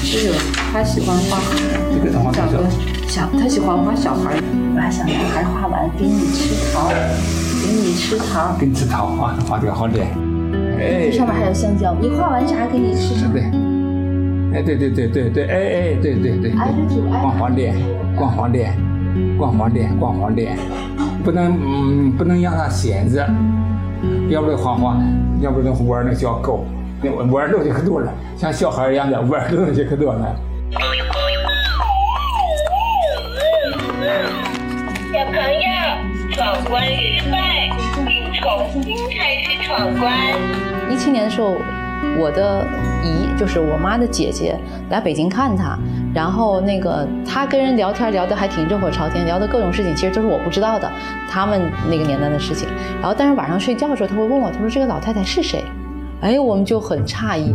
这个他喜欢画这个找个他喜欢画小孩，把小男孩画完给你吃桃，给你吃桃， 给你吃桃啊，画这个好脸。 哎，这上面还有香蕉，你画完啥给你吃啥？ 对，哎对，哎对，光滑脸，不能让它闲着，要不然画，要不然玩那小狗，玩东西可多了，像小孩一样的玩东西可多了。 小朋友，闯关失败，请重新开始闯关。 17年的时候，我的姨就是我妈的姐姐来北京看她，然后她跟人聊天聊得还挺热火朝天，聊的各种事情其实都是我不知道的，他们那个年代的事情。然后但是晚上睡觉的时候，她会问我，她说这个老太太是谁？哎，我们就很诧异。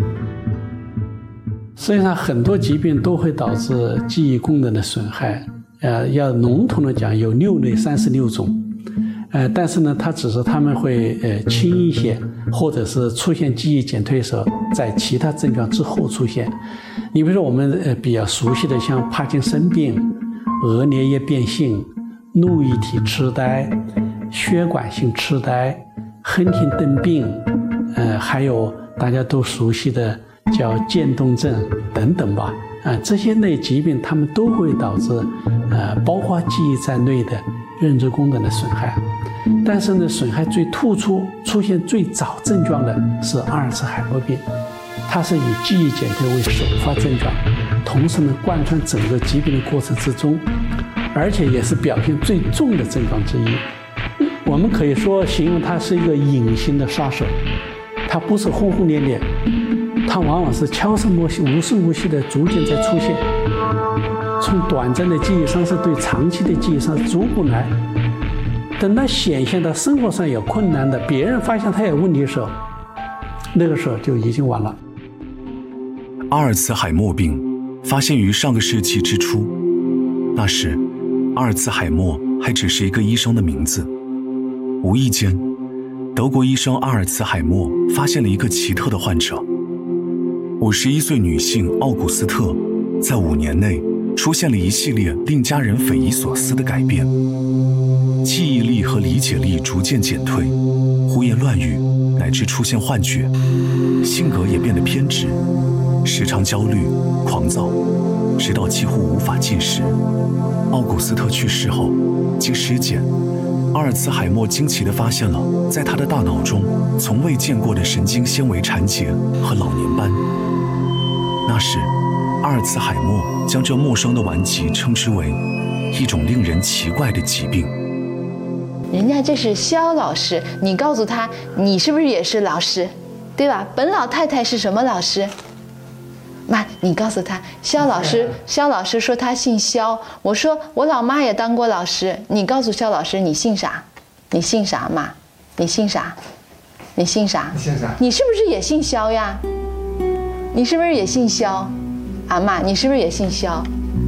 实际上很多疾病都会导致记忆功能的损害，要笼统的讲有6类36种。但是呢，它只是他们会轻一些，或者是出现记忆减退的时候，在其他症状之后出现。你比如说我们比较熟悉的像帕金森病、额颞叶变性、路易体痴呆、血管性痴呆、亨廷顿病，还有大家都熟悉的叫渐冻症等等吧。这些类疾病它们都会导致包括记忆在内的认知功能的损害。但是呢，损害最突出、出现最早症状的是阿尔茨海默病，它是以记忆减退为首发症状，同时呢贯穿整个疾病的过程之中，而且也是表现最重的症状之一。我们可以说形容它是一个隐形的杀手，它不是轰轰烈烈，它往往是悄声无息、无声无息的逐渐在出现，从短暂的记忆丧失对长期的记忆丧失逐步来。等它显现到生活上有困难的，别人发现他有问题的时候，那个时候就已经晚了。 阿尔茨海默病发现于上个世纪之初，那时阿尔茨海默还只是一个医生的名字。无意间，德国医生阿尔茨海默发现了一个奇特的患者。51岁女性奥古斯特在5年内出现了一系列令家人匪夷所思的改变，记忆力和理解力逐渐减退，胡言乱语乃至出现幻觉，性格也变得偏执，时常焦虑、狂躁，直到几乎无法进食。奥古斯特去世后，经尸检，阿尔茨海默惊奇地发现了在他的大脑中从未见过的神经纤维缠结和老年斑。那时阿尔茨海默将这陌生的顽疾称之为一种令人奇怪的疾病。 人家这是肖老师，你告诉他你是不是也是老师，对吧？本老太太是什么老师？妈，你告诉他肖老师说他姓肖，我说我老妈也当过老师，你告诉肖老师你姓啥？你姓啥妈？你姓啥？你姓啥？你是不是也姓肖呀？你是不是也姓肖？啊妈，你是不是也姓肖？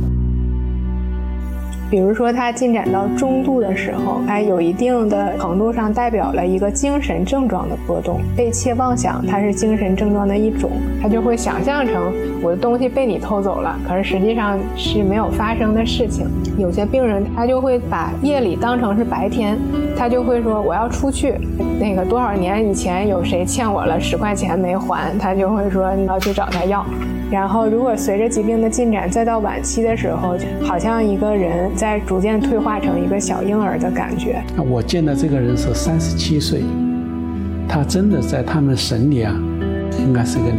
比如说它进展到中度的时候，它有一定的程度上代表了一个精神症状的波动。被窃妄想它是精神症状的一种，他就会想象成我的东西被你偷走了，可是实际上是没有发生的事情。有些病人他就会把夜里当成是白天，他就会说我要出去，那个多少年以前有谁欠我了10块钱没还，他就会说你要去找他要。然后如果随着疾病的进展再到晚期的时候，好像一个人在逐渐退化成一个小婴儿的感觉。 我见的这个人是37岁，他真的在他们省里应该是个